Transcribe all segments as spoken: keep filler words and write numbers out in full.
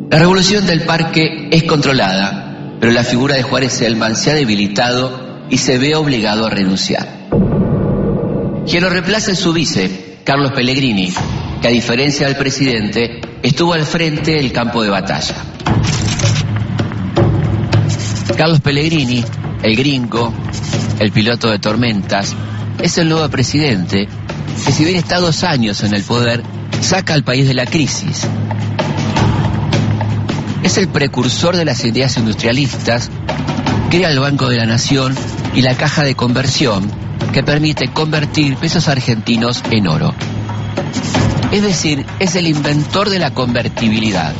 La revolución del Parque es controlada, pero la figura de Juárez Celman se ha debilitado y se ve obligado a renunciar. Quien lo reemplaza es su vice, Carlos Pellegrini, que a diferencia del presidente, estuvo al frente del campo de batalla. Carlos Pellegrini, el gringo, el piloto de tormentas, es el nuevo presidente que, si bien está dos años en el poder, saca al país de la crisis. Es el precursor de las ideas industrialistas, crea el Banco de la Nación y la Caja de Conversión, que permite convertir pesos argentinos en oro. Es decir, es el inventor de la convertibilidad.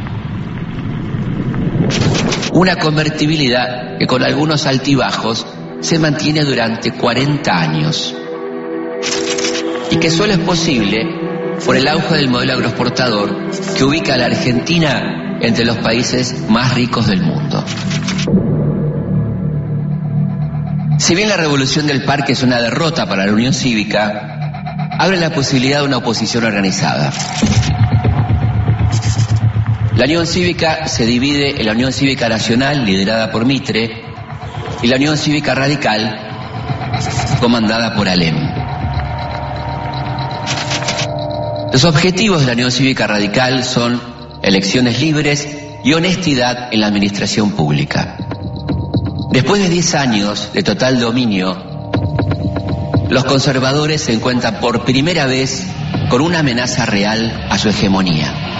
Una convertibilidad que con algunos altibajos se mantiene durante cuarenta años. Y que solo es posible por el auge del modelo agroexportador que ubica a la Argentina entre los países más ricos del mundo. Si bien la revolución del Parque es una derrota para la Unión Cívica, abre la posibilidad de una oposición organizada. La Unión Cívica se divide en la Unión Cívica Nacional, liderada por Mitre, y la Unión Cívica Radical, comandada por Alem. Los objetivos de la Unión Cívica Radical son elecciones libres y honestidad en la administración pública. Después de diez años de total dominio, los conservadores se encuentran por primera vez con una amenaza real a su hegemonía.